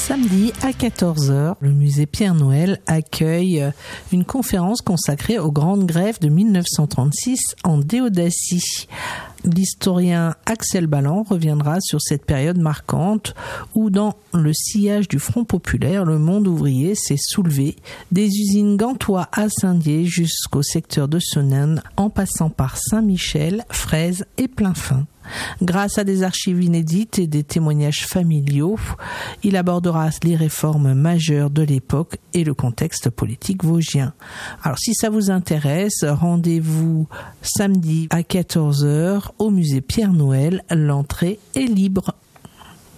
Samedi à 14h, le musée Pierre-Noël accueille une conférence consacrée aux grandes grèves de 1936 en Déodacie. L'historien Axel Balland reviendra sur cette période marquante où, dans le sillage du Front populaire, le monde ouvrier s'est soulevé, des usines Gantois à Saint-Dié jusqu'au secteur de Senones, en passant par Saint-Michel, Fraise et Plainfin. Grâce à des archives inédites et des témoignages familiaux, il abordera les réformes majeures de l'époque et le contexte politique vosgien. Alors si ça vous intéresse, rendez-vous samedi à 14h au musée Pierre-Noël. L'entrée est libre.